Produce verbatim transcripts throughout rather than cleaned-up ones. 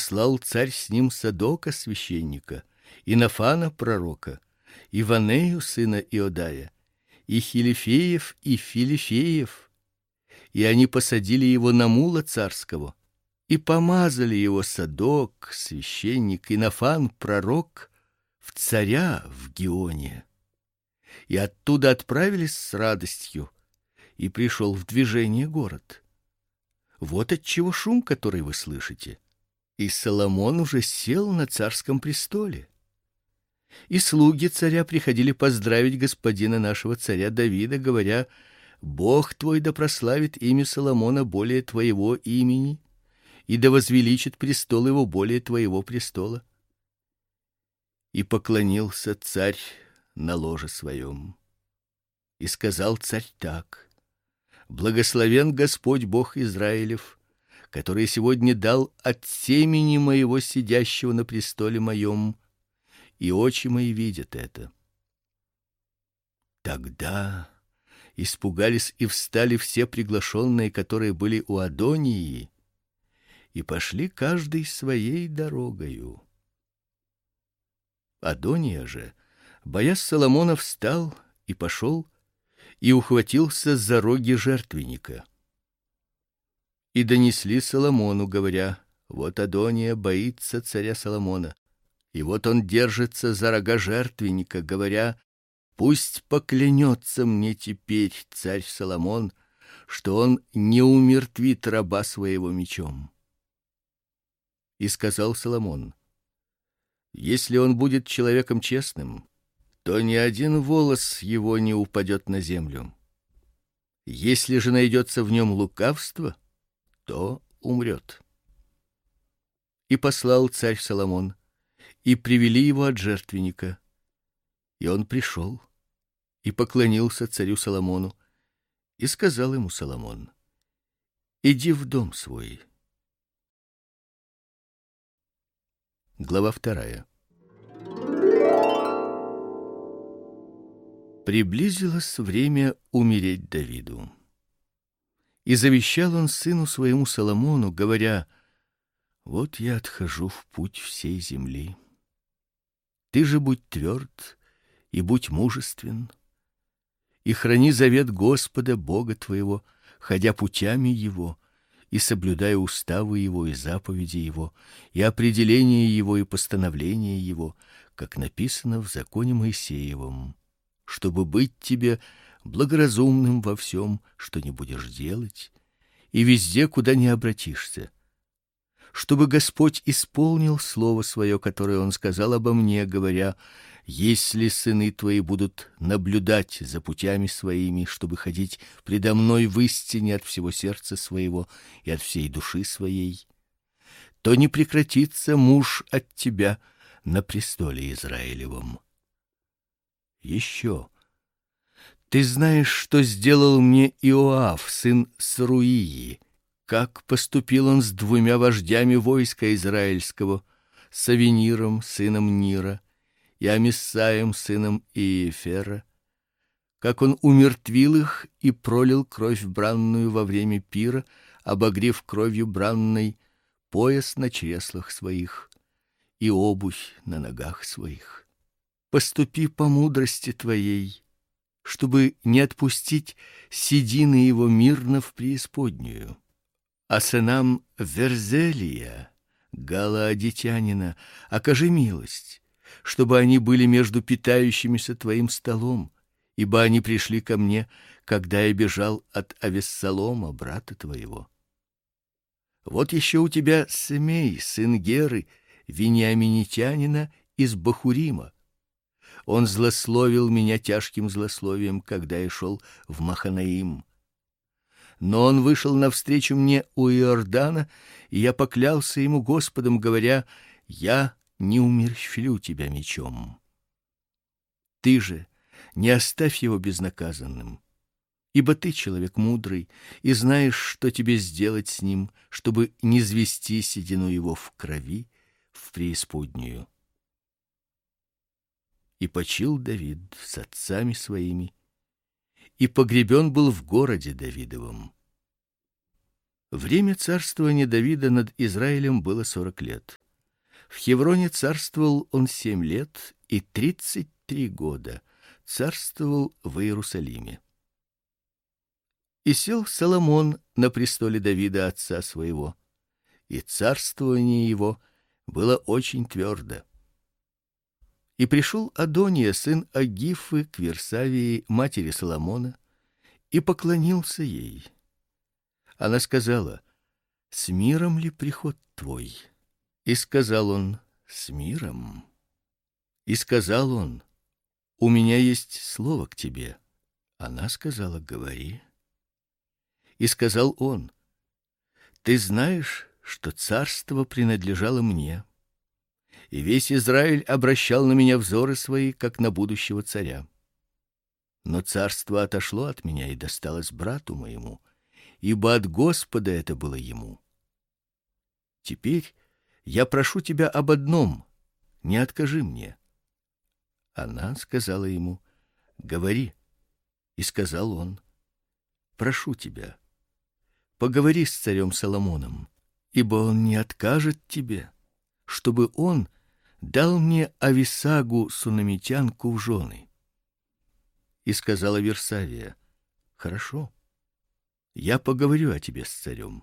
послал царь с ним Садока священника, и Нафана пророка, и Ванею сына Иодая, и Хилифеев, и Филифеев, и они посадили его на мула царского, и помазали его Садок священник и Нафан пророк в царя в Гионе. И оттуда отправились с радостью, и пришел в движение город. Вот отчего шум, который вы слышите. И Соломон уже сел на царском престоле. И слуги царя приходили поздравить господина нашего царя Давида, говоря: Бог твой да прославит имя Соломона более твоего имени, и да возвеличит престол его более твоего престола. И поклонился царь на ложе своем. И сказал царь так: Благословен Господь Бог Израилев, который сегодня дал от семени моего сидящего на престоле моем, и очи мои видят это. Тогда испугались и встали все приглашенные, которые были у Адонии, и пошли каждый своей дорогою. Адония же, боясь Соломона, встал и пошел, и ухватился за роги жертвенника. И донесли Соломону, говоря: вот Адония боится царя Соломона, и вот он держится за рога жертвенника, говоря: пусть поклянется мне теперь царь Соломон, что он не умертвит раба своего мечом. И сказал Соломон: если он будет человеком честным, то ни один волос его не упадет на землю. Если же найдется в нем лукавство, то умрет. И послал царь Соломон, и привели его от жертвенника. И он пришел и поклонился царю Соломону, и сказал ему Соломон: иди в дом свой. Глава вторая. Приблизилось время умереть Давиду. И завещал он сыну своему Соломону, говоря: вот я отхожу в путь всей земли. Ты же будь тверд и будь мужествен, и храни завет Господа Бога твоего, ходя путями его, и соблюдая уставы его и заповеди его, и определения его и постановления его, как написано в законе Моисеевом, чтобы быть тебе благоразумным во всем, что не будешь делать, и везде, куда не обратишься, чтобы Господь исполнил слово свое, которое он сказал обо мне, говоря: если сыны твои будут наблюдать за путями своими, чтобы ходить предо мной в истине от всего сердца своего и от всей души своей, то не прекратится муж от тебя на престоле Израилевом. Еще ты знаешь, что сделал мне Иоав, сын Саруии, как поступил он с двумя вождями войска израильского, с Авениром, сыном Нира, и Амисаем, сыном Иефера, как он умертвил их и пролил кровь бранную во время пира, обогрев кровью бранной пояс на чреслах своих и обувь на ногах своих. Поступи по мудрости твоей, чтобы не отпустить седины его мирно в преисподнюю. А сынам Верзелия, галаадитянина, окажи милость, чтобы они были между питающимися твоим столом, ибо они пришли ко мне, когда я бежал от Авессалома, брата твоего. Вот еще у тебя Семей, сын Геры, вениаминитянина из Бахурима. Он злословил меня тяжким злословием, когда я шел в Маханаим. Но он вышел навстречу мне у Иордана, и я поклялся ему Господом, говоря: я не умерщвлю тебя мечом. Ты же не оставь его безнаказанным, ибо ты человек мудрый и знаешь, что тебе сделать с ним, чтобы не звести седину его в крови в преисподнюю. И почил Давид с отцами своими, и погребен был в городе Давидовом. Время царствования Давида над Израилем было сорок лет. В Хевроне царствовал он семь лет и тридцать три года царствовал в Иерусалиме. И сел Соломон на престоле Давида отца своего, и царствование его было очень твердо. И пришел Адония, сын Агифы, к Версавии, матери Соломона, и поклонился ей. Она сказала: «С миром ли приход твой?» И сказал он: «С миром». И сказал он: «У меня есть слово к тебе». Она сказала: «Говори». И сказал он: «Ты знаешь, что царство принадлежало мне, и весь Израиль обращал на меня взоры свои, как на будущего царя. Но царство отошло от меня и досталось брату моему, ибо от Господа это было ему. Теперь я прошу тебя об одном: не откажи мне». Она сказала ему: «Говори». И сказал он: «Прошу тебя, поговори с царем Соломоном, ибо он не откажет тебе, чтобы он дал мне Ависагу сунамитянку в жены». И сказала Версавия: «Хорошо, я поговорю о тебе с царем».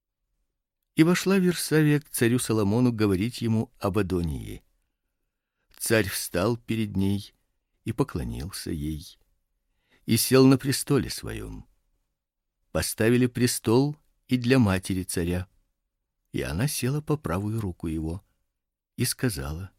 И вошла Версавия к царю Соломону говорить ему об Адонии. Царь встал перед ней и поклонился ей, и сел на престоле своем. Поставили престол и для матери царя, и она села по правую руку его, и сказала: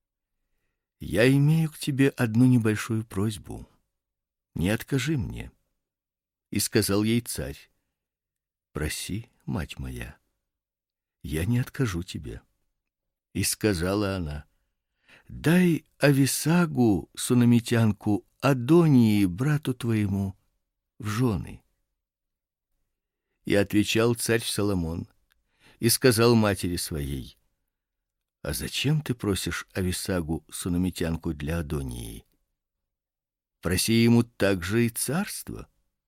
«Я имею к тебе одну небольшую просьбу. Не откажи мне». И сказал ей царь: «Проси, мать моя, я не откажу тебе». И сказала она: «Дай Ависагу сунамитянку Адонии брату твоему в жены». И отвечал царь Соломон и сказал матери своей: «А зачем ты просишь Ависагу сунамитянку для Адонии? Проси ему также и царство,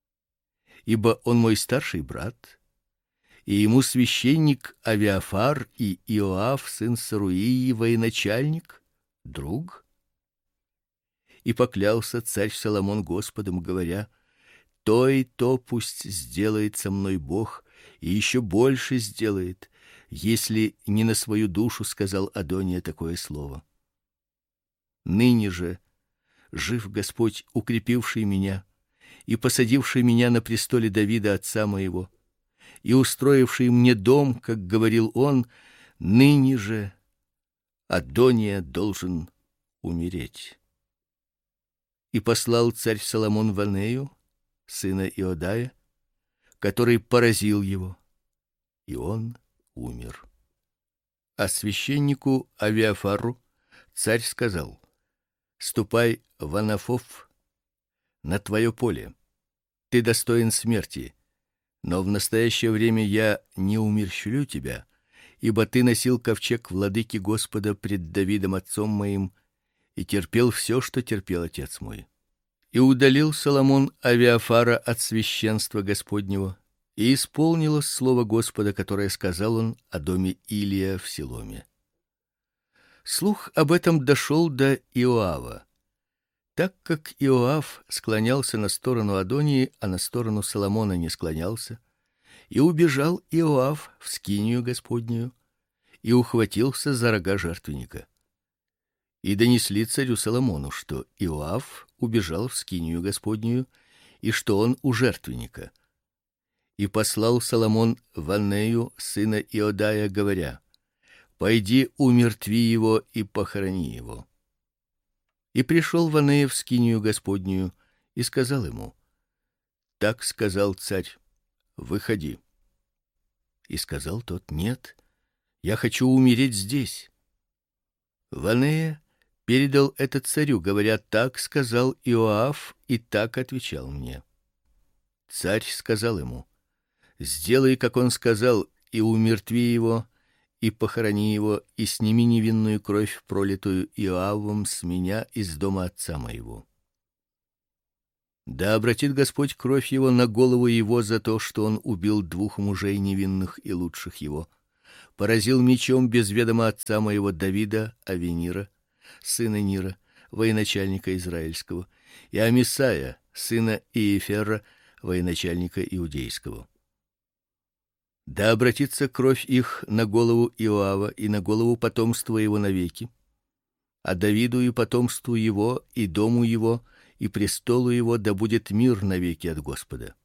ибо он мой старший брат, и ему священник Авиафар и Иоав сын Саруии военачальник, друг». И поклялся царь Соломон Господом, говоря: «То и то пусть сделает со мной Бог, и еще больше сделает, если не на свою душу сказал Адония такое слово. Ныне же жив Господь, укрепивший меня и посадивший меня на престоле Давида отца моего, и устроивший мне дом, как говорил он, ныне же Адония должен умереть». И послал царь Соломон Ванею, сына Иодая, который поразил его, и он умер. А священнику Авиафару царь сказал: «Ступай в Анафов, на твое поле. Ты достоин смерти, но в настоящее время я не умерщвлю тебя, ибо ты носил ковчег владыки Господа пред Давидом отцом моим и терпел все, что терпел отец мой». И удалил Соломон Авиафара от священства Господнего, и исполнилось слово Господа, которое сказал он о доме Илия в Силоме. Слух об этом дошел до Иоава. Так как Иоав склонялся на сторону Адонии, а на сторону Соломона не склонялся, и убежал Иоав в скинию Господнюю и ухватился за рога жертвенника. И донесли царю Соломону, что Иоав убежал в скинию Господнюю и что он у жертвенника. И послал Соломон Ванею, сына Иодая, говоря: «Пойди, умертви его и похорони его». И пришел Ванея в скинию Господнюю и сказал ему: «Так сказал царь: выходи». И сказал тот: «Нет, я хочу умереть здесь». Ванея передал это царю, говоря: «Так сказал Иоав, и так отвечал мне». Царь сказал ему: «Сделай, как он сказал, и умертви его, и похорони его, и сними невинную кровь, пролитую Иоавом с меня из дома отца моего. Да обратит Господь кровь его на голову его за то, что он убил двух мужей невинных и лучших его. поразил мечом без ведома отца моего Давида Авенира, сына Нира, военачальника израильского, и Амисая, сына Иефера, военачальника иудейского. Да обратится кровь их на голову Иоава и на голову потомства его навеки, а Давиду и потомству его, и дому его, и престолу его да будет мир навеки от Господа.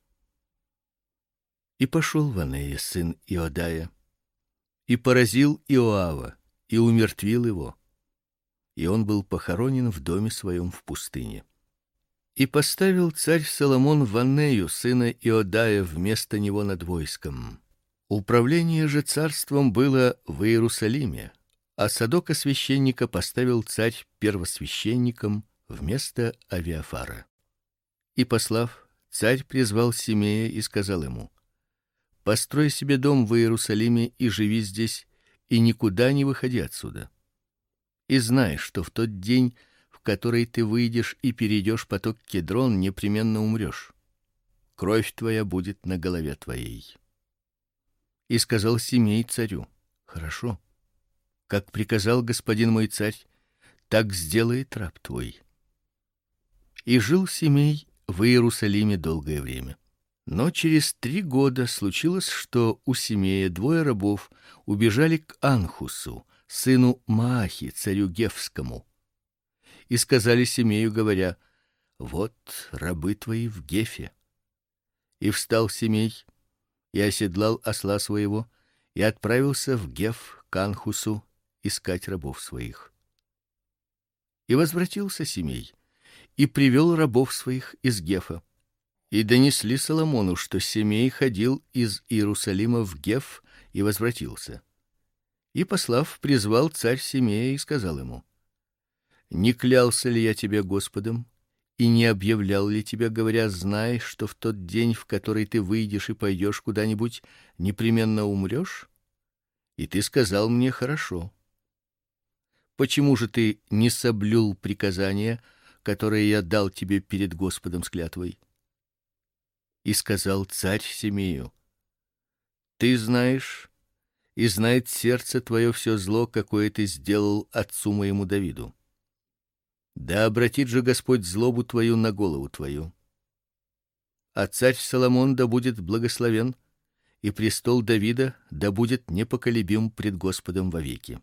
И пошел Ванея, сын Иодая, и поразил Иоава, и умертвил его, и он был похоронен в доме своем в пустыне. И поставил царь Соломон Ванею, сына Иодая, вместо него над войском. Управление же царством было в Иерусалиме, а Садока священника поставил царь первосвященником вместо Авиафара. И послав, царь призвал Симея и сказал ему: построй себе дом в Иерусалиме и живи здесь, и никуда не выходи отсюда. И знай, что в тот день, в который ты выйдешь и перейдешь поток Кедрон, непременно умрешь. Кровь твоя будет на голове твоей. И сказал Симей царю: хорошо, как приказал господин мой царь, так сделает раб твой. И жил Симей в Иерусалиме долгое время. Но через три года случилось, что у Симея двое рабов убежали к Анхусу, сыну Маахи, царю Гефскому, и сказали Симею, говоря: вот рабы твои в Гефе. И встал Симей и оседлал осла своего и отправился в Геф к Анхусу искать рабов своих. И возвратился Симей и привел рабов своих из Гефа. И донесли Соломону, что Симей ходил из Иерусалима в Геф и возвратился. И послав, призвал царь Симея и сказал ему: не клялся ли я тебе Господом и не объявлял ли тебе, говоря: знай, что в тот день, в который ты выйдешь и пойдешь куда-нибудь, непременно умрешь? И ты сказал мне: хорошо. Почему же ты не соблюл приказания, которые я дал тебе перед Господом с клятвой? И сказал царь Симею: ты знаешь, и знает сердце твое все зло, какое ты сделал отцу моему Давиду. Да обратит же Господь злобу твою на голову твою. А царь Соломон да будет благословен, и престол Давида да будет непоколебим пред Господом вовеки.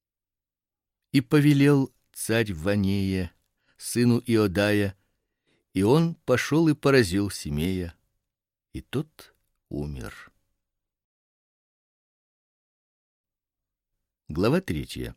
И повелел царь Ванея, сыну Иодая, и он пошел и поразил Симея, и тот умер. Глава третья.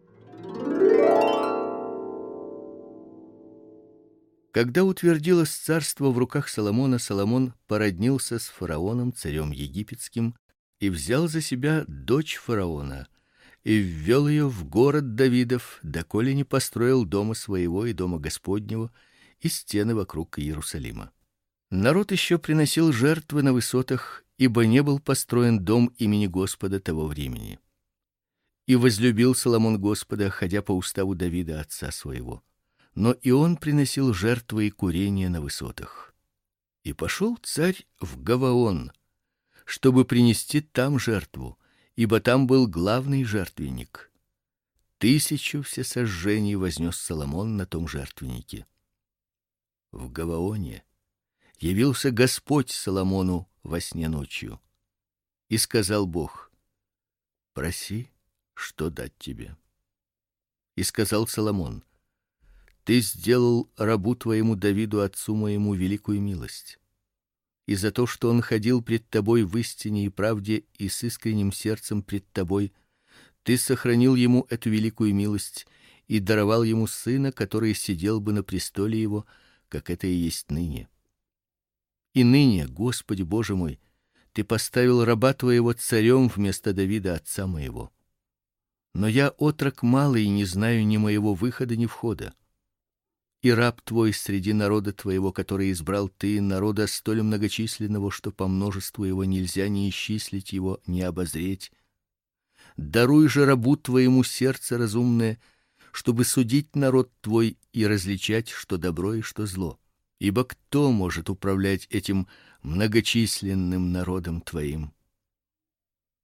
Когда утвердилось царство в руках Соломона, Соломон породнился с фараоном, царем египетским, и взял за себя дочь фараона, и ввел ее в город Давидов, доколе не построил дома своего и дома Господнего и стены вокруг Иерусалима. Народ еще приносил жертвы на высотах, ибо не был построен дом имени Господа того времени. И возлюбил Соломон Господа, ходя по уставу Давида отца своего. Но и он приносил жертвы и курения на высотах. И пошел царь в Гаваон, чтобы принести там жертву, ибо там был главный жертвенник. Тысячу всесожжений вознес Соломон на том жертвеннике. В Гаваоне явился Господь Соломону во сне ночью, и сказал Бог: проси, что дать тебе. И сказал Соломон: ты сделал рабу твоему Давиду отцу моему великую милость, и за то, что он ходил пред тобой в истине и правде и с искренним сердцем пред тобой, ты сохранил ему эту великую милость и даровал ему сына, который сидел бы на престоле его, как это и есть ныне. И ныне, Господи Боже мой, ты поставил раба твоего царем вместо Давида отца моего. Но я отрок малый и не знаю ни моего выхода, ни входа. И раб твой среди народа твоего, который избрал ты, народа столь многочисленного, что по множеству его нельзя ни исчислить его, ни обозреть. Даруй же рабу твоему сердце разумное, чтобы судить народ твой и различать, что добро и что зло. Ибо кто может управлять этим многочисленным народом твоим?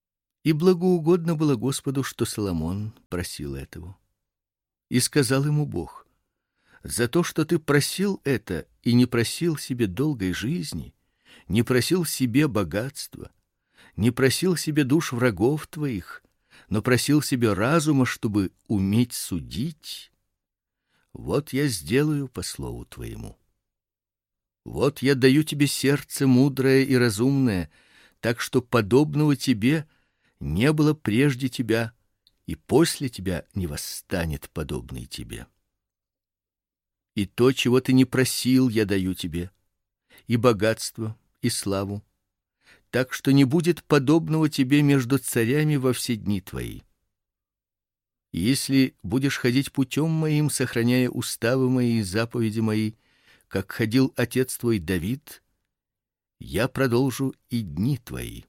И благоугодно было Господу, что Соломон просил этого. И сказал ему Бог: за то, что ты просил это и не просил себе долгой жизни, не просил себе богатства, не просил себе душ врагов твоих, но просил себе разума, чтобы уметь судить, вот я сделаю по слову твоему. Вот я даю тебе сердце мудрое и разумное, так что подобного тебе не было прежде тебя, и после тебя не восстанет подобный тебе. И то, чего ты не просил, я даю тебе, и богатство, и славу, так что не будет подобного тебе между царями во все дни твои. И если будешь ходить путем моим, сохраняя уставы мои и заповеди мои, как ходил отец твой Давид, я продолжу и дни твои.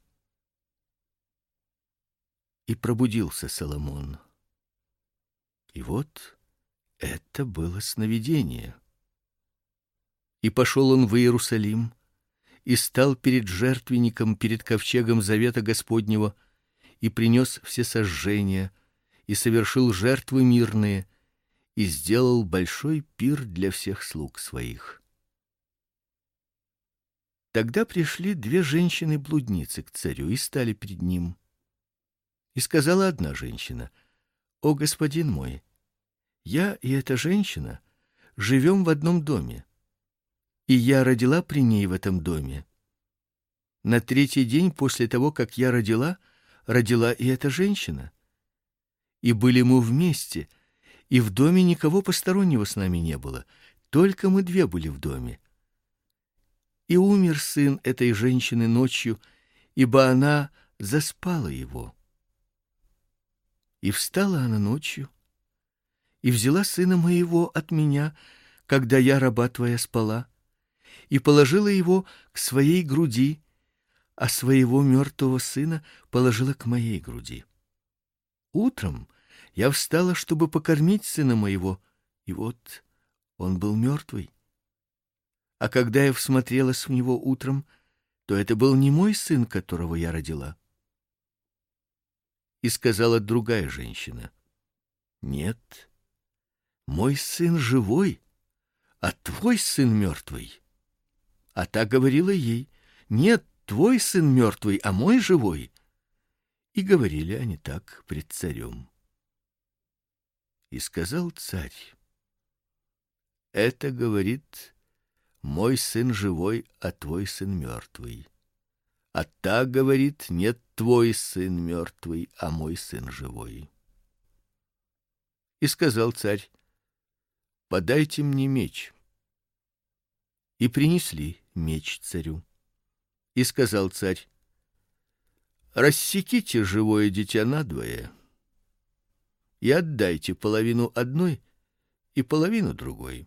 И пробудился Соломон. И вот это было сновидение. И пошел он в Иерусалим, и стал перед жертвенником, перед ковчегом завета Господнего, и принес все сожжения, и совершил жертвы мирные, и сделал большой пир для всех слуг своих. Тогда пришли две женщины-блудницы к царю и стали перед ним. И сказала одна женщина: «О, господин мой, я и эта женщина живем в одном доме, и я родила при ней в этом доме. На третий день после того, как я родила, родила и эта женщина. И были мы вместе, и в доме никого постороннего с нами не было, только мы две были в доме. И умер сын этой женщины ночью, ибо она заспала его. И встала она ночью, и взяла сына моего от меня, когда я, раба твоя, спала, и положила его к своей груди, а своего мертвого сына положила к моей груди. Утром я встала, чтобы покормить сына моего, и вот он был мертвый. А когда я всмотрелась в него утром, то это был не мой сын, которого я родила». И сказала другая женщина: «Нет, мой сын живой, а твой сын мертвый». А та говорила ей: «Нет, твой сын мертвый, а мой живой». И говорили они так пред царем. И сказал царь: «Это, говорит, мой сын живой, а твой сын мертвый». А та говорит: «Нет, твой сын мертвый, а мой сын живой». И сказал царь: «Подайте мне меч». И принесли меч царю. И сказал царь: «Рассеките живое дитя надвое и отдайте половину одной и половину другой».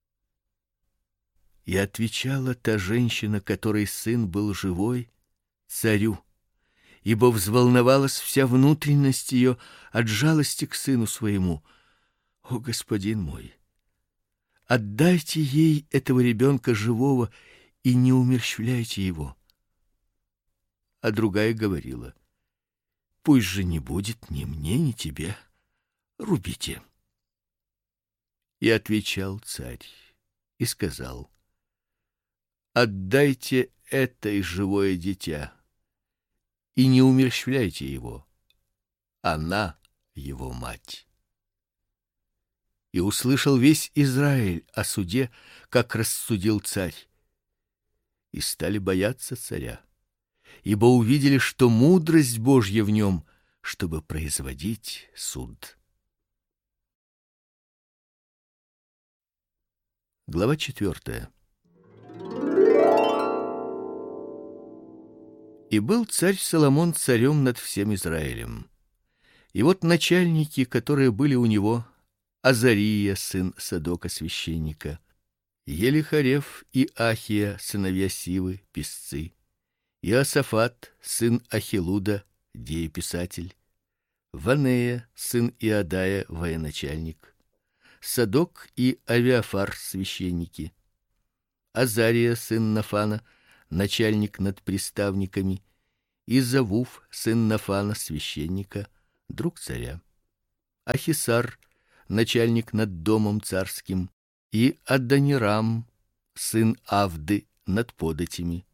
И отвечала та женщина, которой сын был живой, царю, ибо взволновалась вся внутренность ее от жалости к сыну своему: «О, господин мой, отдайте ей этого ребенка живого и не умерщвляйте его». А другая говорила: «Пусть же не будет ни мне, ни тебе, рубите». И отвечал царь и сказал: «Отдайте этой живое дитя и не умерщвляйте его, она его мать». И услышал весь Израиль о суде, как рассудил царь, и стали бояться царя, ибо увидели, что мудрость Божья в нем, чтобы производить суд. Глава четвертая. И был царь Соломон царем над всем Израилем. И вот начальники, которые были у него: Азария, сын Садока священника, Елихарев и Ахия, сыновья Сивы, писцы, Иосафат, сын Ахилуда, дееписатель, Ванея, сын Иадая, военачальник, Садок и Авиафар, священники, Азария, сын Нафана, начальник над приставниками, и Завуф, сын Нафана, священника, друг царя, Ахисар, начальник над домом царским, и Адонирам, сын Авды, над податями.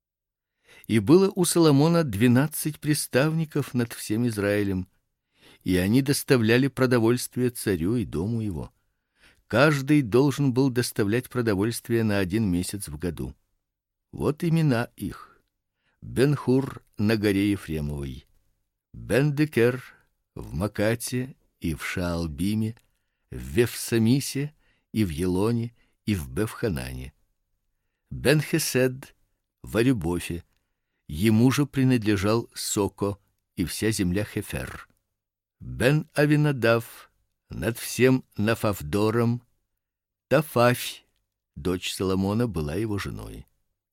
И было у Соломона двенадцать приставников над всем Израилем, и они доставляли продовольствие царю и дому его. Каждый должен был доставлять продовольствие на один месяц в году. Вот имена их: Бен-Хур на горе Ефремовой, Бен-Декер в Макате и в Шаалбиме, в Вефсамисе и в Елоне и в Бефханане, Бен-Хесед в Аребофе, ему же принадлежал Соко и вся земля Хефер, Бен-Авинадав над всем Нафавдором, Тафафь, дочь Соломона, была его женой,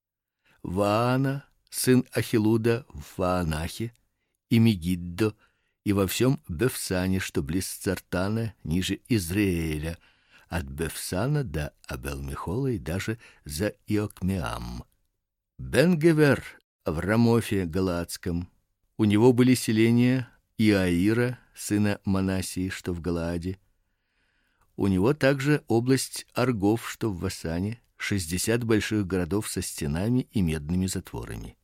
Ваана, сын Ахилуда, в Ваанахе, и Мегиддо, и во всем Бефсане, что близ Цартана, ниже Израиля, от Бефсана до Абел-Мехола и даже за Иокмеам. Бен-Гевер в Рамофе Галаадском. У него были селения Иаира, сына Манассии, что в Галааде. У него также область Аргов, что в Васане, шестьдесят больших городов со стенами и медными затворами.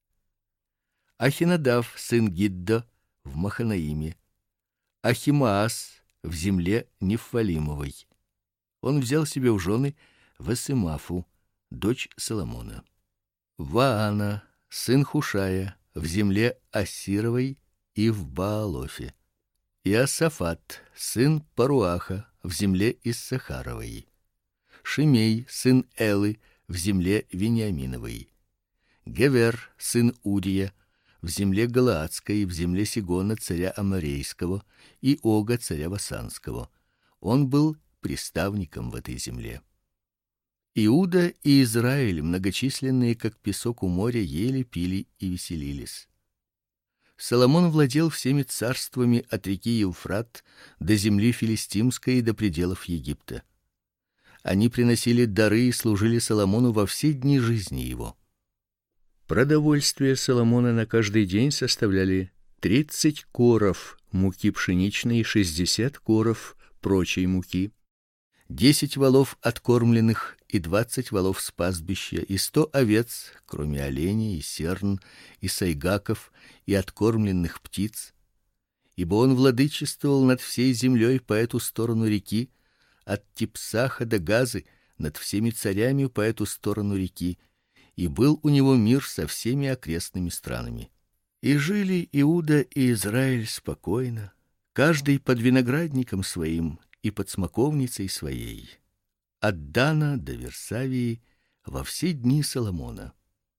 Ахинадав, сын Гиддо, в Маханаиме. Ахимаас в земле Нефалимовой. Он взял себе в жены Васимафу, дочь Соломона. Ваана, сын Хушая, в земле Ассировой и в Баалофе. И Асафат, сын Паруаха, в земле Иссахаровой. Шимей, сын Элы, в земле Вениаминовой. Гевер, сын Урия, в земле Галаадской, в земле Сигона, царя Аморейского, и Ога, царя Васанского. Он был приставником в этой земле. Иуда и Израиль, многочисленные, как песок у моря, ели, пили и веселились. Соломон владел всеми царствами от реки Евфрат до земли филистимской и до пределов Египта. Они приносили дары и служили Соломону во все дни жизни его. Продовольствие Соломона на каждый день составляли тридцать коров муки пшеничной и шестьдесят коров прочей муки, десять волов откормленных и двадцать волов с пастбища, и сто овец, кроме оленей и серн, и сайгаков, и откормленных птиц, ибо он владычествовал над всей землей по эту сторону реки, от Типсаха до Газы, над всеми царями по эту сторону реки, и был у него мир со всеми окрестными странами. И жили Иуда и Израиль спокойно, каждый под виноградником своим и под смоковницей своей, от Дана до Версавии, во все дни Соломона.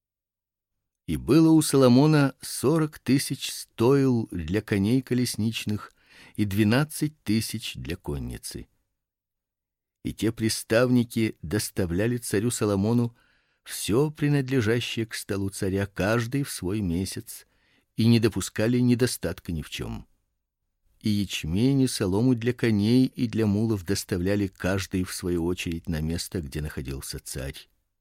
И было у Соломона сорок тысяч стоил для коней колесничных и двенадцать тысяч для конницы. И те приставники доставляли царю Соломону все принадлежащее к столу царя, каждый в свой месяц, и не допускали недостатка ни в чем. И ячмень и солому для коней и для мулов доставляли каждый в свою очередь на место, где находился царь.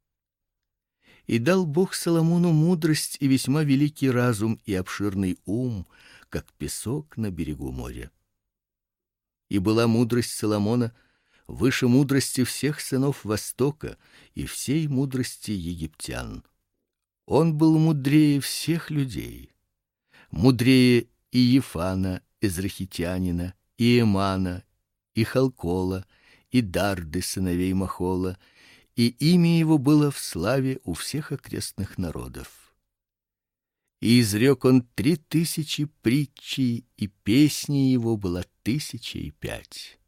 И дал Бог Соломону мудрость и весьма великий разум и обширный ум, как песок на берегу моря. И была мудрость Соломона выше мудрости всех сынов Востока и всей мудрости египтян. Он был мудрее всех людей, мудрее и Ефана, Израхитянина, и Эмана, и Халкола, и Дарды, сыновей Махола, и имя его было в славе у всех окрестных народов. И изрек он три тысячи притчей, и песни его была тысяча и пять.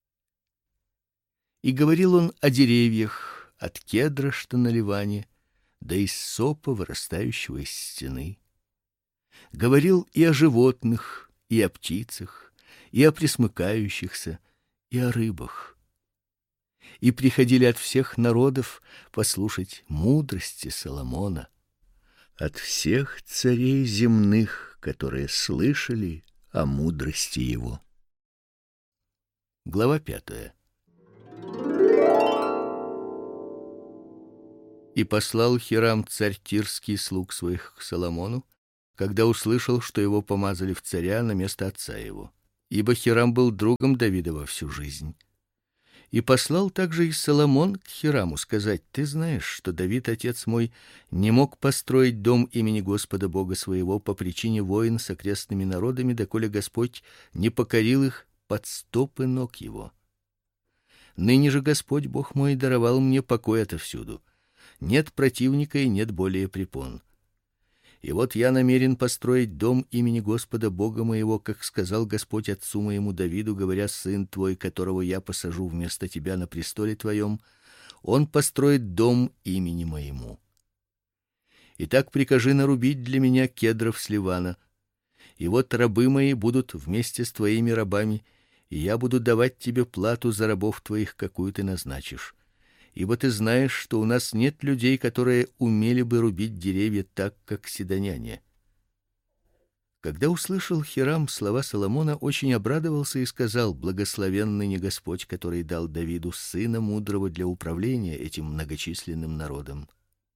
И говорил он о деревьях, от кедра, что на Ливане, до иссопа, вырастающего из стены. Говорил и о животных, и о птицах, и о пресмыкающихся, и о рыбах. И приходили от всех народов послушать мудрости Соломона, от всех царей земных, которые слышали о мудрости его. Глава пятая. И послал Хирам царь Тирский слуг своих к Соломону, когда услышал, что его помазали в царя на место отца его, ибо Хирам был другом Давида во всю жизнь. И послал также и Соломон к Хираму сказать: ты знаешь, что Давид отец мой не мог построить дом имени Господа Бога своего по причине войн с окрестными народами, доколе Господь не покорил их под стопы ног его. Ныне же Господь Бог мой даровал мне покой отовсюду. Нет противника и нет более препон. И вот я намерен построить дом имени Господа Бога моего, как сказал Господь отцу моему Давиду, говоря: сын твой, которого я посажу вместо тебя на престоле твоем, он построит дом имени моему. Итак, прикажи нарубить для меня кедров с Ливана. И вот рабы мои будут вместе с твоими рабами, и я буду давать тебе плату за рабов твоих, какую ты назначишь. Ибо ты знаешь, что у нас нет людей, которые умели бы рубить деревья так, как сидоняне. Когда услышал Хирам слова Соломона, очень обрадовался и сказал: благословенный не Господь, который дал Давиду сына мудрого для управления этим многочисленным народом.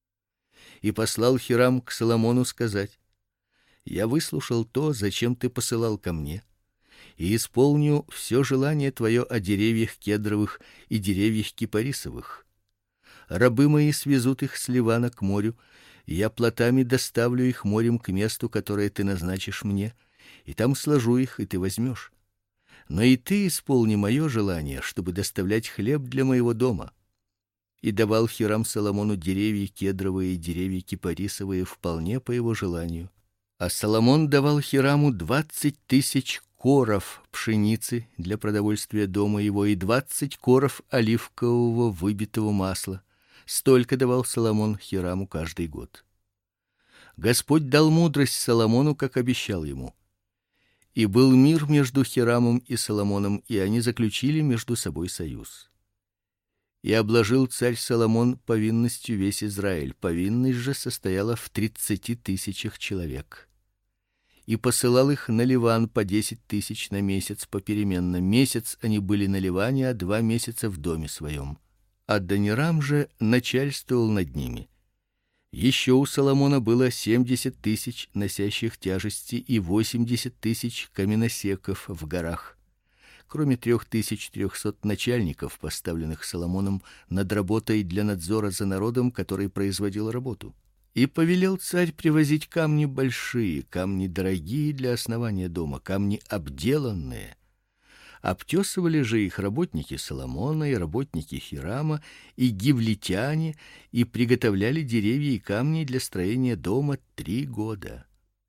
И послал Хирам к Соломону сказать: я выслушал то, зачем ты посылал ко мне, и исполню все желание твое о деревьях кедровых и деревьях кипарисовых. Рабы мои свезут их с Ливана к морю, и я плотами доставлю их морем к месту, которое ты назначишь мне, и там сложу их, и ты возьмешь. Но и ты исполни мое желание, чтобы доставлять хлеб для моего дома. И давал Хирам Соломону деревья кедровые и деревья кипарисовые вполне по его желанию. А Соломон давал Хираму двадцать тысяч коров пшеницы для продовольствия дома его и двадцать коров оливкового выбитого масла. Столько давал Соломон Хираму каждый год. Господь дал мудрость Соломону, как обещал ему. И был мир между Хирамом и Соломоном, и они заключили между собой союз. И обложил царь Соломон повинностью весь Израиль. Повинность же состояла в тридцати тысячах человек. И посылал их на Ливан по десять тысяч на месяц попеременно. Месяц они были на Ливане, а два месяца в доме своем. Адонирам же начальствовал над ними. Еще у Соломона было семьдесят тысяч носящих тяжести и восемьдесят тысяч каменосеков в горах, кроме трех тысяч трехсот начальников, поставленных Соломоном над работой для надзора за народом, который производил работу. И повелел царь привозить камни большие, камни дорогие для основания дома, камни обделанные. Обтесывали же их работники Соломона и работники Хирама и гивлитяне, и приготовляли деревья и камни для строения дома три года.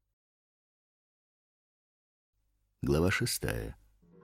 Глава шестая.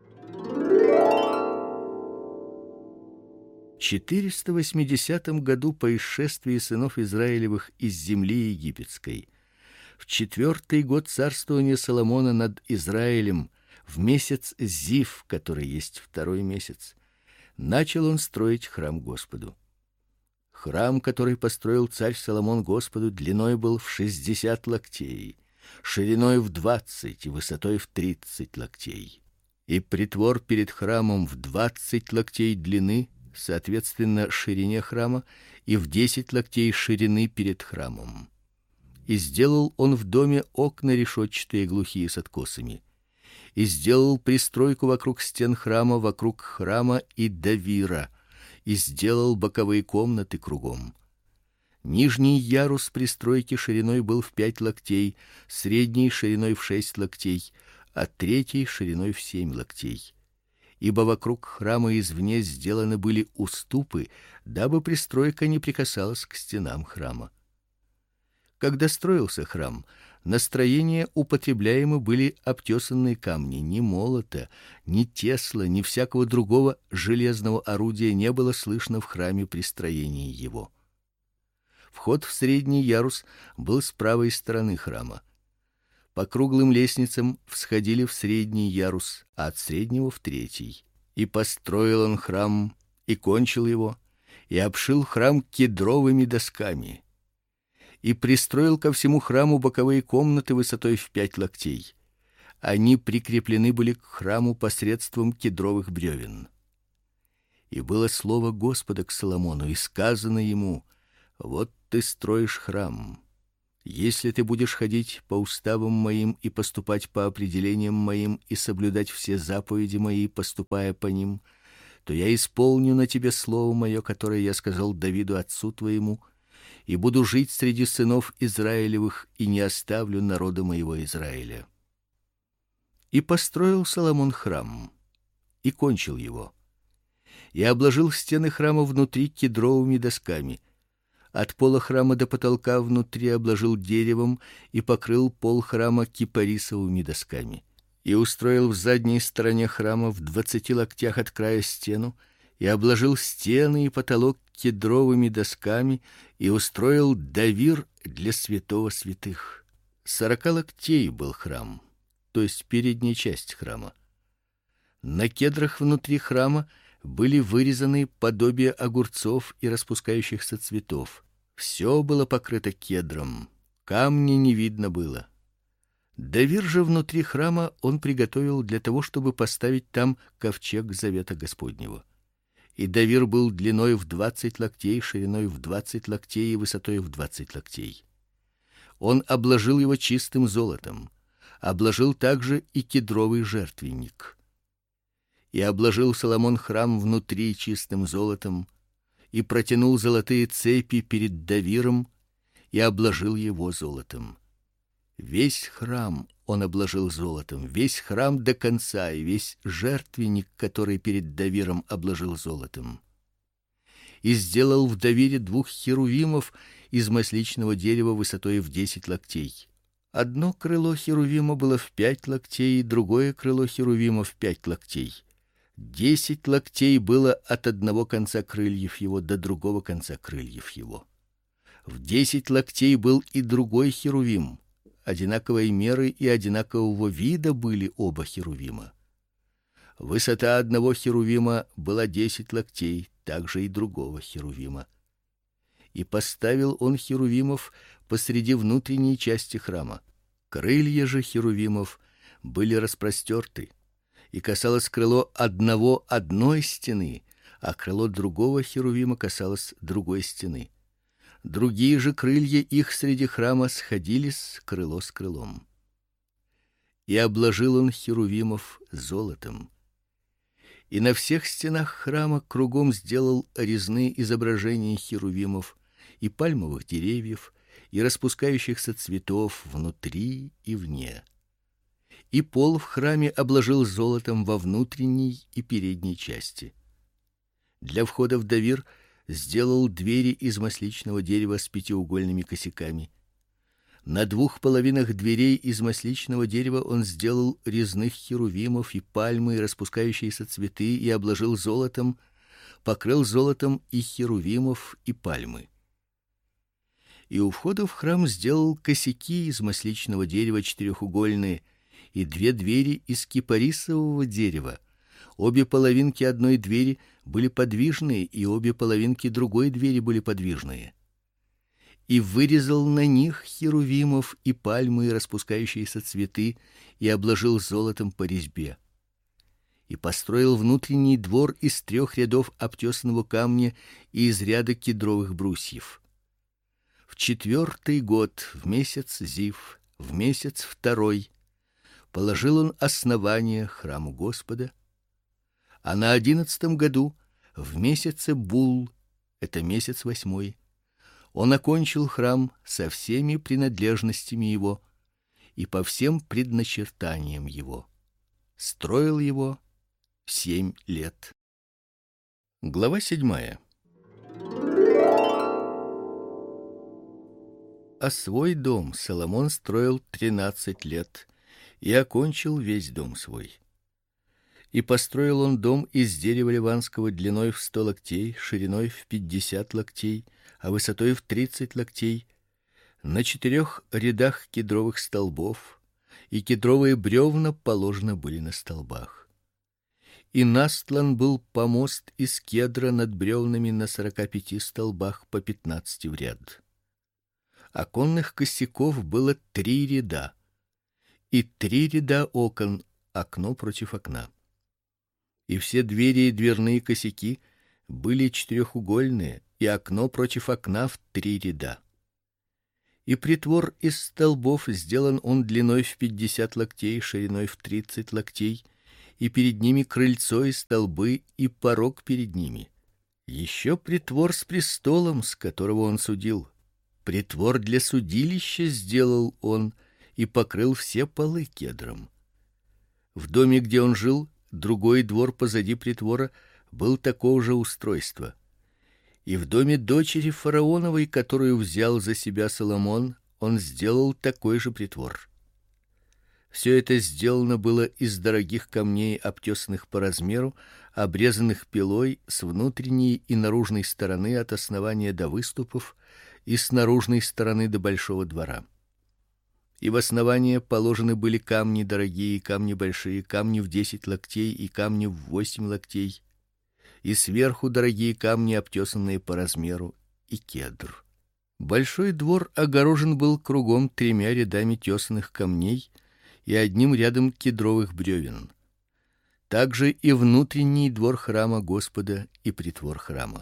В четыреста восьмидесятом году по исшествии сынов Израилевых из земли египетской, в четвертый год царствования Соломона над Израилем, в месяц Зив, который есть второй месяц, начал он строить храм Господу. Храм, который построил царь Соломон Господу, длиной был в шестьдесят локтей, шириной в двадцать и высотой в тридцать локтей. И притвор перед храмом в двадцать локтей длины, соответственно ширине храма, и в десять локтей ширины перед храмом. И сделал он в доме окна решетчатые глухие с откосами. И сделал пристройку вокруг стен храма, вокруг храма и давира, и сделал боковые комнаты кругом. Нижний ярус пристройки шириной был в пять локтей, средний шириной в шесть локтей, а третий шириной в семь локтей. Ибо вокруг храма извне сделаны были уступы, дабы пристройка не прикасалась к стенам храма. Когда строился храм, на строение употребляемы были обтесанные камни, ни молота, ни тесла, ни всякого другого железного орудия не было слышно в храме при строении его. Вход в средний ярус был с правой стороны храма. По круглым лестницам всходили в средний ярус, а от среднего в третий. И построил он храм, и кончил его, и обшил храм кедровыми досками. И пристроил ко всему храму боковые комнаты высотой в пять локтей. Они прикреплены были к храму посредством кедровых бревен. И было слово Господа к Соломону, и сказано ему: вот ты строишь храм. Если ты будешь ходить по уставам моим и поступать по определениям моим и соблюдать все заповеди мои, поступая по ним, то я исполню на тебе слово мое, которое я сказал Давиду отцу твоему, и буду жить среди сынов Израилевых и не оставлю народа моего Израиля. И построил Соломон храм, и кончил его, и обложил стены храма внутри кедровыми досками. От пола храма до потолка внутри обложил деревом и покрыл пол храма кипарисовыми досками. И устроил в задней стороне храма в двадцати локтях от края стену, и обложил стены и потолок кедровыми досками, и устроил давир для святого святых. Сорока локтей был храм, то есть передняя часть храма. На кедрах внутри храма были вырезаны подобия огурцов и распускающихся цветов. Все было покрыто кедром, камня не видно было. Давир же внутри храма он приготовил для того, чтобы поставить там ковчег завета Господнего. И давир был длиной в двадцать локтей, шириной в двадцать локтей и высотой в двадцать локтей. Он обложил его чистым золотом, обложил также и кедровый жертвенник. И обложил Соломон храм внутри чистым золотом, и протянул золотые цепи перед давиром, и обложил его золотом. Весь храм он обложил золотом, весь храм до конца, и весь жертвенник, который перед давиром, обложил золотом. И сделал в давире двух херувимов из масличного дерева высотой в десять локтей. Одно крыло херувима было в пять локтей, и другое крыло херувима в пять локтей. Десять локтей было от одного конца крыльев его до другого конца крыльев его. В десять локтей был и другой херувим. Одинаковой меры и одинакового вида были оба херувима. Высота одного херувима была десять локтей, также и другого херувима. И поставил он херувимов посреди внутренней части храма. Крылья же херувимов были распростерты, и касалось крыло одного одной стены, а крыло другого херувима касалось другой стены. Другие же крылья их среди храма сходились крыло с крылом. И обложил он херувимов золотом. И на всех стенах храма кругом сделал резные изображения херувимов и пальмовых деревьев, и распускающихся цветов внутри и вне. И пол в храме обложил золотом во внутренней и передней части. Для входа в давир сделал двери из масличного дерева с пятиугольными косяками. На двух половинах дверей из масличного дерева он сделал резных херувимов и пальмы и распускающиеся цветы и обложил золотом, покрыл золотом и херувимов и пальмы. И у входа в храм сделал косяки из масличного дерева четырехугольные и две двери из кипарисового дерева. Обе половинки одной двери были подвижные, и обе половинки другой двери были подвижные. И вырезал на них херувимов и пальмы и распускающиеся цветы, и обложил золотом по резьбе. И построил внутренний двор из трех рядов обтесанного камня и из ряда кедровых брусьев. В четвертый год, в месяц Зив, в месяц второй, положил он основание храму Господа. А на одиннадцатом году, в месяце Бул, это месяц восьмой, он окончил храм со всеми принадлежностями его и по всем предначертаниям его. Строил его семь лет. Глава седьмая. А свой дом Соломон строил тринадцать лет и окончил весь дом свой. И построил он дом из дерева ливанского длиной в сто локтей, шириной в пятьдесят локтей, а высотой в тридцать локтей, на четырех рядах кедровых столбов, и кедровые бревна положены были на столбах. И настлан был помост из кедра над бревнами на сорока пяти столбах по пятнадцати в ряд. Оконных косяков было три ряда, и три ряда окон, окно против окна. И все двери и дверные косяки были четырехугольные, и окно против окна в три ряда. И притвор из столбов сделан он длиной в пятьдесят локтей, шириной в тридцать локтей, и перед ними крыльцо и столбы, и порог перед ними. Еще притвор с престолом, с которого он судил. Притвор для судилища сделал он и покрыл все полы кедром. В доме, где он жил, другой двор позади притвора был такого же устройства. И в доме дочери фараоновой, которую взял за себя Соломон, он сделал такой же притвор. Все это сделано было из дорогих камней, обтесанных по размеру, обрезанных пилой с внутренней и наружной стороны от основания до выступов и с наружной стороны до большого двора. И в основание положены были камни дорогие, камни большие, камни в десять локтей и камни в восемь локтей, и сверху дорогие камни, обтесанные по размеру, и кедр. Большой двор огорожен был кругом тремя рядами тесаных камней и одним рядом кедровых бревен. Также и внутренний двор храма Господа и притвор храма.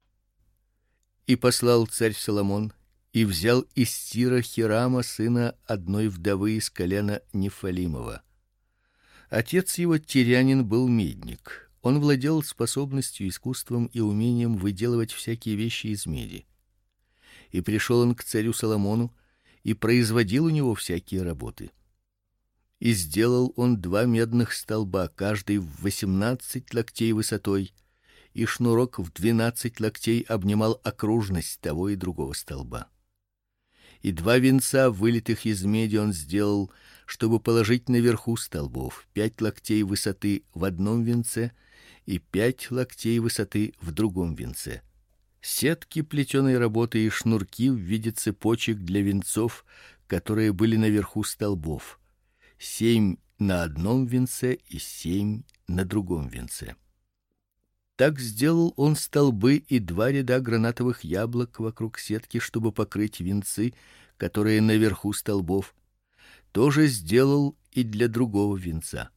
И послал царь Соломон и взял из Тира Хирама, сына одной вдовы из колена Нефалимова. Отец его тирянин был медник. Он владел способностью, искусством и умением выделывать всякие вещи из меди. И пришел он к царю Соломону и производил у него всякие работы. И сделал он два медных столба, каждый в восемнадцать локтей высотой, и шнурок в двенадцать локтей обнимал окружность того и другого столба. И два венца, вылитых из меди, он сделал, чтобы положить наверху столбов: пять локтей высоты в одном венце и пять локтей высоты в другом венце. Сетки плетеной работы и шнурки в виде цепочек для венцов, которые были наверху столбов: семь на одном венце и семь на другом венце. Так сделал он столбы и два ряда гранатовых яблок вокруг сетки, чтобы покрыть венцы, которые наверху столбов. Тоже сделал и для другого венца.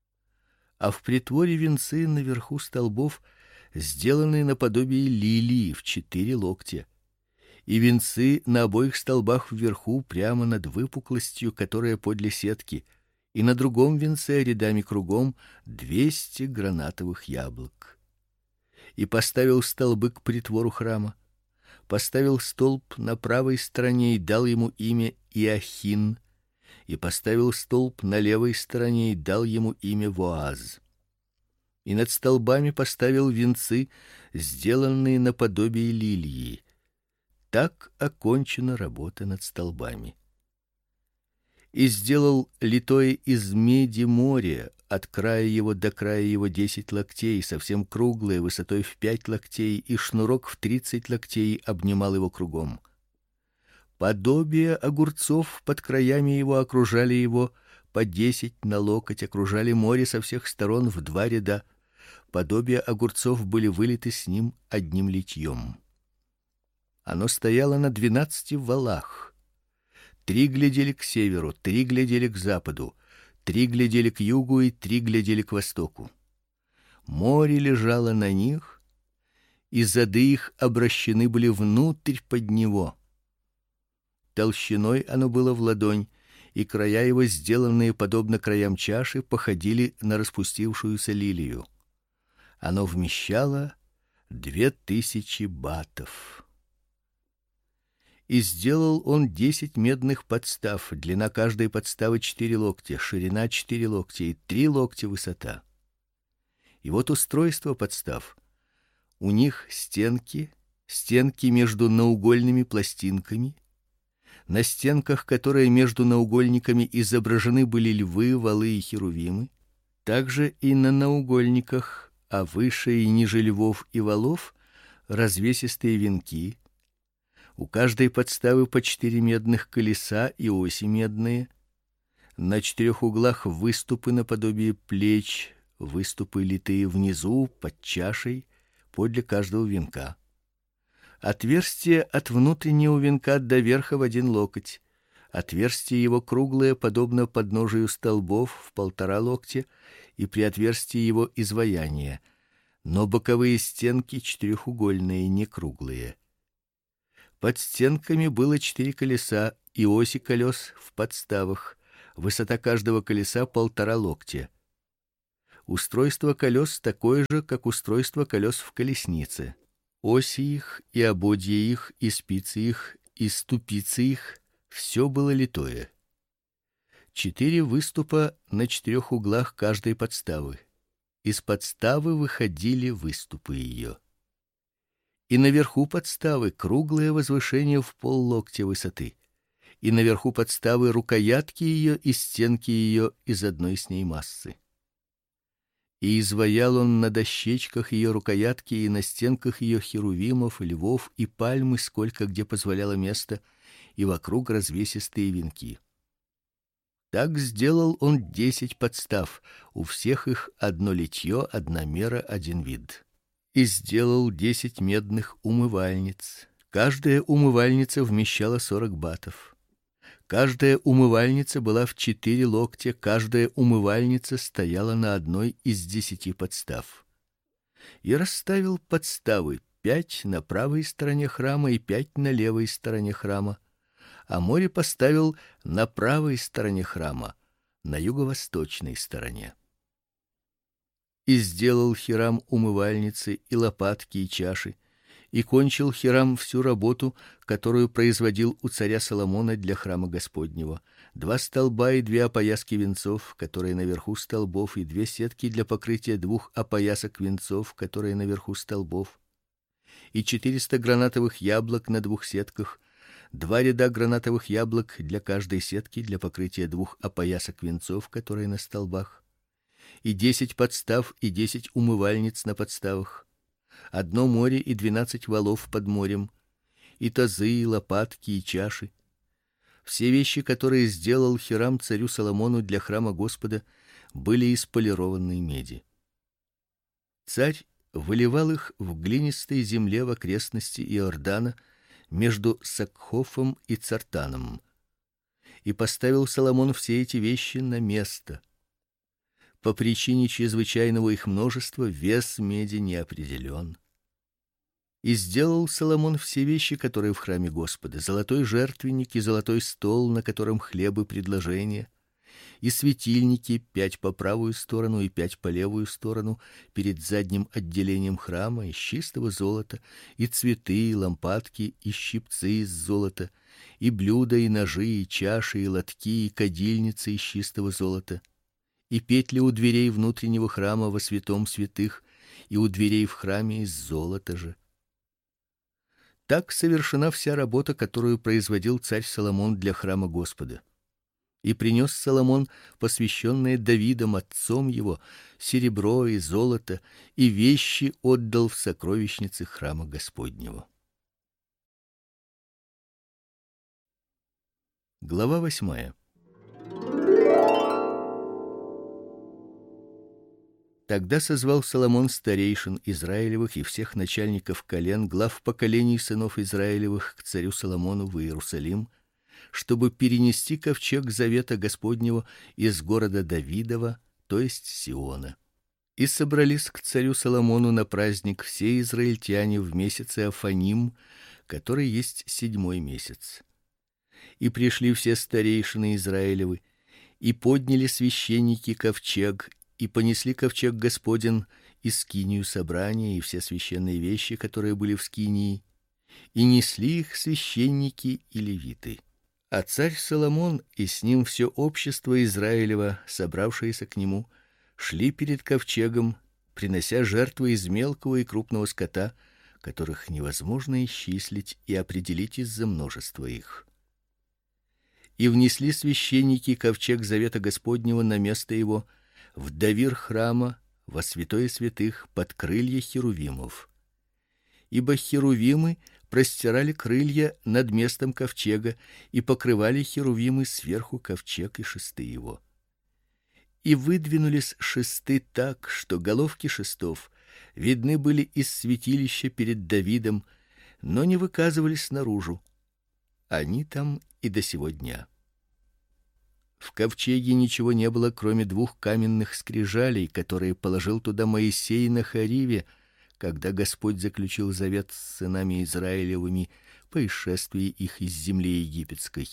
А в притворе венцы наверху столбов сделаны наподобие лилии в четыре локтя, и венцы на обоих столбах вверху прямо над выпуклостью, которая подле сетки, и на другом венце рядами кругом двести гранатовых яблок. И поставил столбы к притвору храма, поставил столб на правой стороне и дал ему имя Иохин, и поставил столб на левой стороне и дал ему имя Воаз. И над столбами поставил венцы, сделанные наподобие лилии. Так окончена работа над столбами. И сделал литое из меди море, от края его до края его десять локтей, совсем круглое, высотой в пять локтей, и шнурок в тридцать локтей обнимал его кругом. Подобие огурцов под краями его окружали его, по десять на локоть окружали море со всех сторон в два ряда. Подобие огурцов были вылиты с ним одним литьем. Оно стояло на двенадцати валах. Три глядели к северу, три глядели к западу, три глядели к югу и три глядели к востоку. Море лежало на них, и зады их обращены были внутрь под него. Толщиной оно было в ладонь, и края его, сделанные подобно краям чаши, походили на распустившуюся лилию. Оно вмещало две тысячи батов. И сделал он десять медных подстав, длина каждой подставы четыре локтя, ширина четыре локтя и три локтя высота. И вот устройство подстав: у них стенки, стенки между наугольными пластинками. На стенках, которые между наугольниками изображены были львы, валы и херувимы, также и на наугольниках, а выше и ниже львов и валов развесистые венки. У каждой подставы по четыре медных колеса и оси медные. На четырех углах выступы наподобие плеч, выступы литые внизу под чашей, подле каждого венка. Отверстие от внутреннего венка до верха в один локоть. Отверстие его круглое, подобно подножию столбов, в полтора локтя, и при отверстии его изваяние, но боковые стенки четырехугольные, не круглые. Под стенками было четыре колеса и оси колес в подставах. Высота каждого колеса полтора локтя. Устройство колес такое же, как устройство колес в колеснице. Оси их и ободья их и спицы их и ступицы их все было литое. Четыре выступа на четырех углах каждой подставы. Из подставы выходили выступы ее. И наверху подставы круглое возвышение в поллоктя высоты. И наверху подставы рукоятки ее и стенки ее из одной с ней массы. И изваял он на дощечках ее рукоятки и на стенках ее херувимов, львов и пальмы, сколько где позволяло место, и вокруг развесистые венки. Так сделал он десять подстав, у всех их одно литье, одна мера, один вид. И сделал десять медных умывальниц. Каждая умывальница вмещала сорок батов. Каждая умывальница была в четыре локтя, каждая умывальница стояла на одной из десяти подстав. И расставил подставы: пять на правой стороне храма и пять на левой стороне храма. А море поставил на правой стороне храма, на юго-восточной стороне. И сделал Хирам умывальницы и лопатки и чаши, и кончил Хирам всю работу, которую производил у царя Соломона для храма Господнего: два столба и две опояски венцов, которые наверху столбов, и две сетки для покрытия двух опоясок венцов, которые наверху столбов, и четыреста гранатовых яблок на двух сетках, два ряда гранатовых яблок для каждой сетки для покрытия двух опоясок венцов, которые на столбах, и десять подстав и десять умывальниц на подставах, одно море и двенадцать валов под морем, и тазы, и лопатки, и чаши. Все вещи, которые сделал Хирам царю Соломону для храма Господа, были из полированной меди. Царь выливал их в глинистой земле в окрестности Иордана между Сакхофом и Цартаном. И поставил Соломон все эти вещи на место. По причине чрезвычайного их множества вес меди не определен. И сделал Соломон все вещи, которые в храме Господа: золотой жертвенник и золотой стол, на котором хлебы предложения, и светильники, пять по правую сторону и пять по левую сторону перед задним отделением храма, из чистого золота, и цветы, и лампадки, и щипцы из золота, и блюда, и ножи, и чаши, и лотки, и кадильницы из чистого золота, и петли у дверей внутреннего храма во святом святых, и у дверей в храме из золота же. Так совершена вся работа, которую производил царь Соломон для храма Господа. И принес Соломон посвященное Давидом отцом его серебро и золото, и вещи отдал в сокровищницы храма Господнего. Глава восьмая. Тогда созвал Соломон старейшин Израилевых и всех начальников колен, глав поколений сынов Израилевых к царю Соломону в Иерусалим, чтобы перенести ковчег завета Господнего из города Давидова, то есть Сиона. И собрались к царю Соломону на праздник все израильтяне в месяце Афаним, который есть седьмой месяц. И пришли все старейшины Израилевы, и подняли священники ковчег, и понесли ковчег Господень и скинию собрания, и все священные вещи, которые были в скинии, и несли их священники и левиты. А царь Соломон и с ним все общество Израилева, собравшееся к нему, шли перед ковчегом, принося жертвы из мелкого и крупного скота, которых невозможно исчислить и определить из-за множества их. И внесли священники ковчег завета Господнего на место его в давир храма, во святое святых, под крылья херувимов. Ибо херувимы простирали крылья над местом ковчега, и покрывали херувимы сверху ковчег и шесты его. И выдвинулись шесты так, что головки шестов видны были из святилища перед Давидом, но не выказывались наружу. Они там и до сего дня. В ковчеге ничего не было, кроме двух каменных скрижалей, которые положил туда Моисей на Хориве, когда Господь заключил завет с сынами Израилевыми по исшествии их из земли египетской.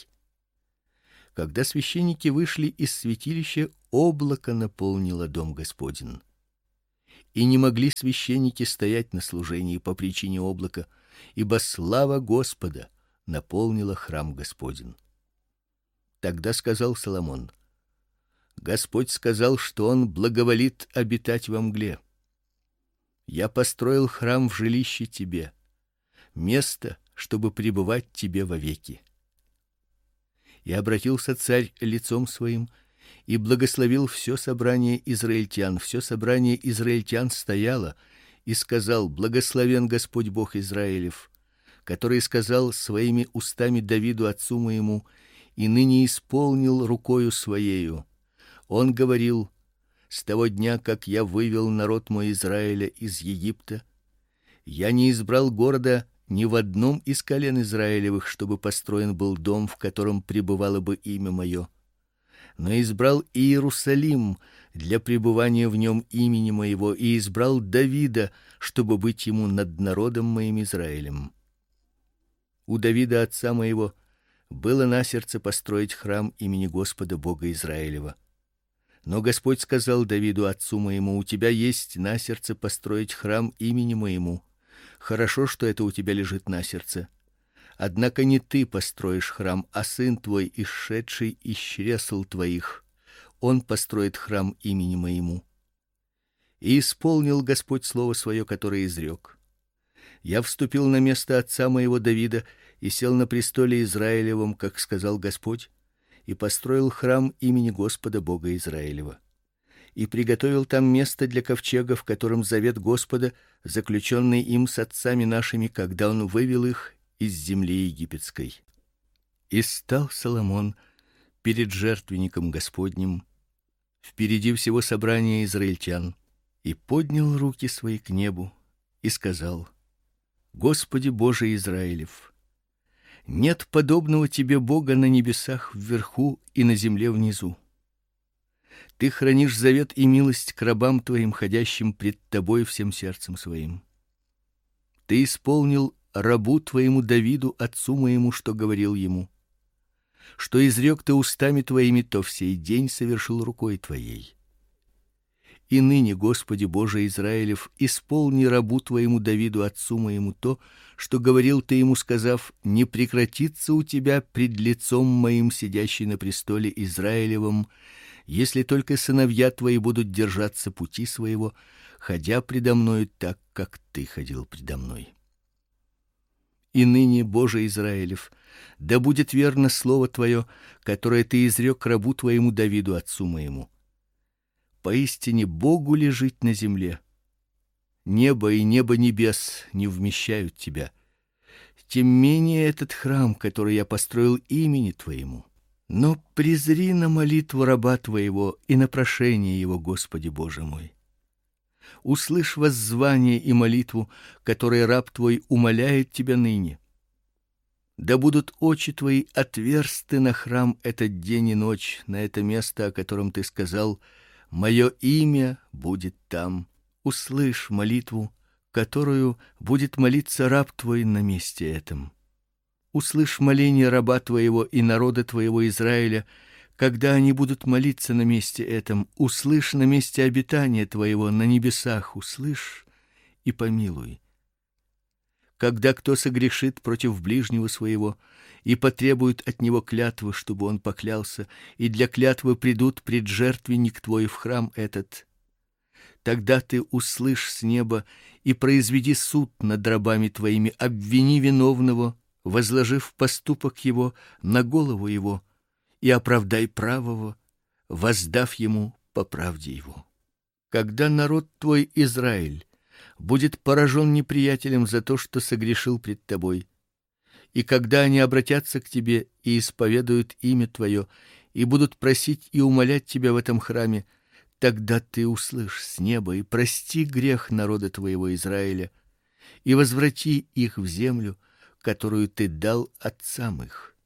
Когда священники вышли из святилища, облако наполнило дом Господень. И не могли священники стоять на служении по причине облака, ибо слава Господа наполнила храм Господень. Тогда сказал Соломон: Господь сказал, что он благоволит обитать во мгле. Я построил храм в жилище тебе, место, чтобы пребывать тебе вовеки. И обратился царь лицом своим и благословил все собрание израильтян. Все собрание израильтян стояло, и сказал: Благословен Господь Бог Израилев, который сказал своими устами Давиду отцу моему, и ныне исполнил рукою своею. Он говорил: с того дня, как я вывел народ мой Израиля из Египта, я не избрал города ни в одном из колен Израилевых, чтобы построен был дом, в котором пребывало бы имя мое, но избрал Иерусалим для пребывания в нем имени моего, и избрал Давида, чтобы быть ему над народом моим Израилем. У Давида отца моего было на сердце построить храм имени Господа Бога Израилева. Но Господь сказал Давиду отцу моему: у тебя есть на сердце построить храм имени моему. Хорошо, что это у тебя лежит на сердце. Однако не ты построишь храм, а сын твой, исшедший из чресл твоих. Он построит храм имени моему. И исполнил Господь слово свое, которое изрек. Я вступил на место отца моего Давида и сел на престоле Израилевом, как сказал Господь, и построил храм имени Господа Бога Израилева. И приготовил там место для ковчега, в котором завет Господа, заключенный им с отцами нашими, когда он вывел их из земли египетской. И стал Соломон перед жертвенником Господним, впереди всего собрания израильтян, и поднял руки свои к небу и сказал: Господи Боже Израилев, нет подобного тебе Бога на небесах вверху и на земле внизу. Ты хранишь завет и милость к рабам твоим, ходящим пред тобой всем сердцем своим. Ты исполнил рабу твоему Давиду отцу моему, что говорил ему. Что изрек ты устами твоими, то в сей день совершил рукой твоей. И ныне, Господи Боже Израилев, исполни рабу твоему Давиду отцу моему то, что говорил ты ему, сказав: не прекратится у тебя пред лицом моим сидящий на престоле Израилевом, если только сыновья твои будут держаться пути своего, ходя предо мною так, как ты ходил предо мной. И ныне, Боже Израилев, да будет верно слово твое, которое ты изрек рабу твоему Давиду отцу моему. Поистине Богу ли жить на земле? Небо и небо небес не вмещают тебя. Тем менее этот храм, который я построил имени твоему. Но презри на молитву раба твоего и на прошение его, Господи Боже мой. Услышь воззвание и молитву, которые раб твой умоляет тебя ныне. Да будут очи твои отверсты на храм этот день и ночь, на это место, о котором ты сказал: мое имя будет там. Услышь молитву, которую будет молиться раб твой на месте этом. Услышь моление раба твоего и народа твоего Израиля, когда они будут молиться на месте этом. Услышь на месте обитания твоего на небесах, услышь и помилуй. Когда кто согрешит против ближнего своего и потребует от него клятвы, чтобы он поклялся, и для клятвы придут пред жертвенник твой в храм этот, тогда ты услышь с неба и произведи суд над рабами твоими, обвини виновного, возложив поступок его на голову его, и оправдай правого, воздав ему по правде его. Когда народ твой Израиль будет поражен неприятелем за то, что согрешил пред тобой, и когда они обратятся к тебе и исповедуют имя твое, и будут просить и умолять тебя в этом храме, тогда ты услышь с неба и прости грех народа твоего Израиля, и возврати их в землю, которую ты дал отцам их.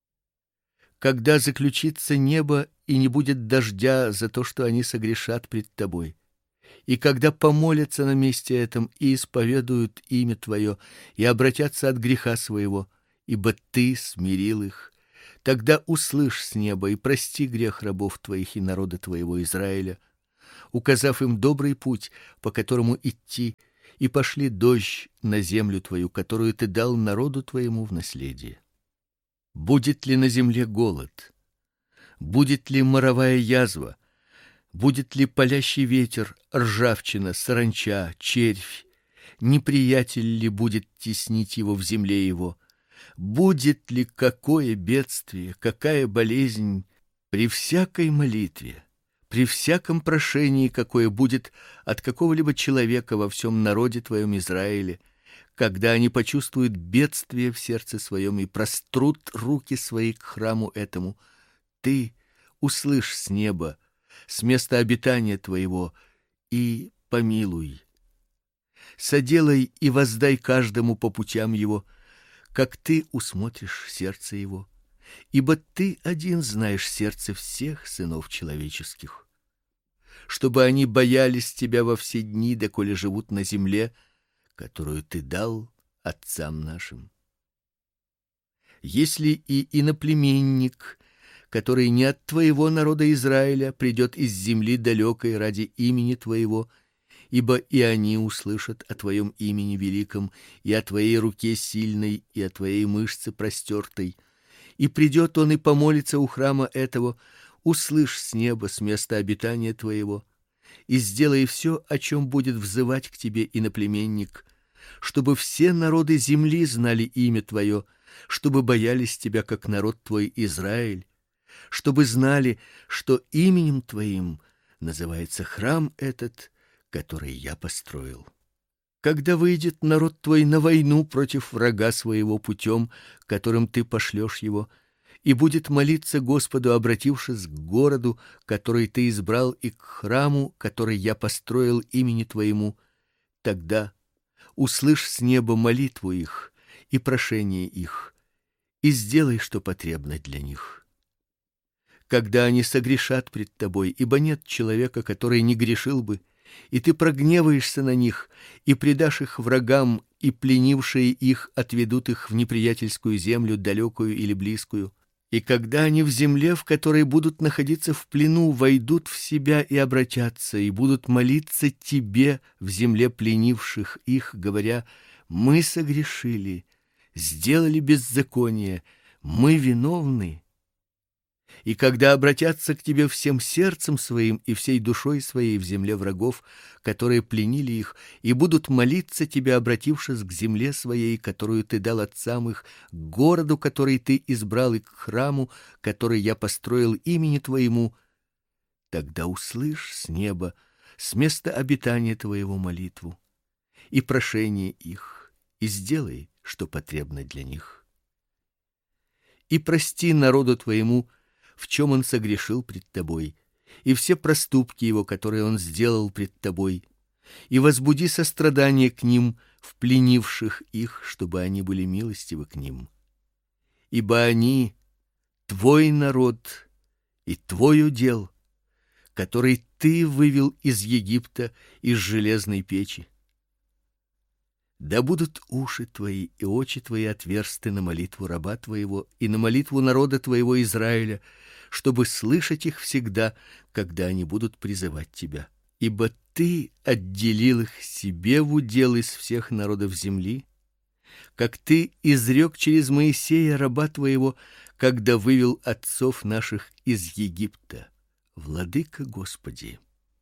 Когда заключится небо и не будет дождя за то, что они согрешат пред тобой, и когда помолятся на месте этом и исповедуют имя твое и обратятся от греха своего ибо ты смирил их. Тогда услышь с неба и прости грех рабов твоих и народа твоего Израиля, указав им добрый путь, по которому идти, и пошли дождь на землю твою, которую ты дал народу твоему в наследие. Будет ли на земле голод? Будет ли моровая язва? Будет ли палящий ветер, ржавчина, саранча, червь? Неприятель ли будет теснить его в земле его? Будет ли какое бедствие, какая болезнь? При всякой молитве, при всяком прошении, какое будет от какого-либо человека во всем народе твоем Израиле, когда они почувствуют бедствие в сердце своем и прострут руки свои к храму этому, ты услышь с неба, с места обитания твоего, и помилуй. Соделай и воздай каждому по путям его, как ты усмотришь сердце его, ибо ты один знаешь сердце всех сынов человеческих, чтобы они боялись тебя во все дни, доколе живут на земле, которую ты дал отцам нашим. Если и иноплеменник, который не от твоего народа Израиля, придет из земли далекой ради имени твоего, ибо и они услышат о твоем имени великом, и о твоей руке сильной, и о твоей мышце простертой, и придет он и помолится у храма этого, услышь с неба, с места обитания твоего, и сделай все, о чем будет взывать к тебе иноплеменник, чтобы все народы земли знали имя твое, чтобы боялись тебя, как народ твой Израиль, чтобы знали, что именем твоим называется храм этот, который я построил. Когда выйдет народ твой на войну против врага своего путем, которым ты пошлешь его, и будет молиться Господу, обратившись к городу, который ты избрал, и к храму, который я построил имени твоему, тогда услышь с неба молитву их и прошение их, и сделай, что потребно для них. Когда они согрешат пред тобой, ибо нет человека, который не грешил бы, и ты прогневаешься на них, и предашь их врагам, и пленившие их отведут их в неприятельскую землю, далекую или близкую. И когда они в земле, в которой будут находиться в плену, войдут в себя и обратятся, и будут молиться тебе в земле пленивших их, говоря: мы согрешили, сделали беззаконие, мы виновны. И когда обратятся к тебе всем сердцем своим и всей душой своей в земле врагов, которые пленили их, и будут молиться тебе, обратившись к земле своей, которую ты дал отцам их, к городу, который ты избрал, и к храму, который я построил имени твоему, тогда услышь с неба, с места обитания твоего молитву и прошение их, и сделай, что потребно для них. И прости народу твоему, в чем он согрешил пред тобой, и все проступки его, которые он сделал пред тобой, и возбуди сострадание к ним, в пленивших их, чтобы они были милостивы к ним. Ибо они твой народ и твой удел, который ты вывел из Египта, из железной печи. Да будут уши твои и очи твои отверсты на молитву раба твоего и на молитву народа твоего Израиля, чтобы слышать их всегда, когда они будут призывать тебя. Ибо ты отделил их себе в удел из всех народов земли, как ты изрек через Моисея раба твоего, когда вывел отцов наших из Египта. Владыка Господи.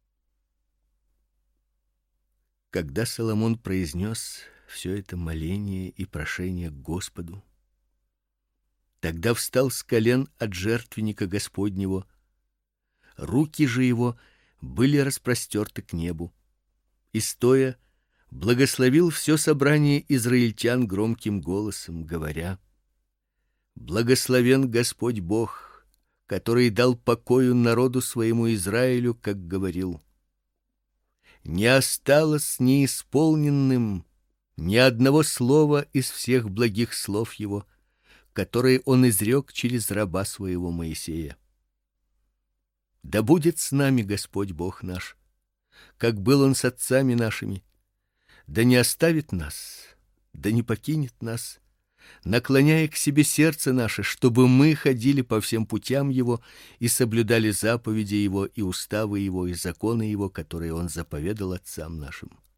Когда Соломон произнес все это моление и прошение к Господу, тогда встал с колен от жертвенника Господнего, руки же его были распростерты к небу, и стоя благословил все собрание израильтян громким голосом, говоря: Благословен Господь Бог, который дал покою народу своему Израилю, как говорил. Не осталось неисполненным ни одного слова из всех благих слов его, которые он изрек через раба своего Моисея. Да будет с нами Господь Бог наш, как был он с отцами нашими, да не оставит нас, да не покинет нас, наклоняя к себе сердце наше, чтобы мы ходили по всем путям его и соблюдали заповеди его и уставы его и законы его, которые он заповедал отцам нашим.